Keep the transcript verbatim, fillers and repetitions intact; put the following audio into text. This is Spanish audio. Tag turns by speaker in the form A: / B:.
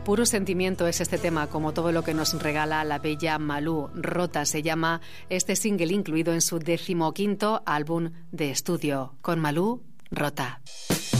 A: Puro sentimiento es este tema, como todo lo que nos regala la bella Malú. Rota se llama este single incluido en su decimoquinto álbum de estudio. Con Malú, Rota.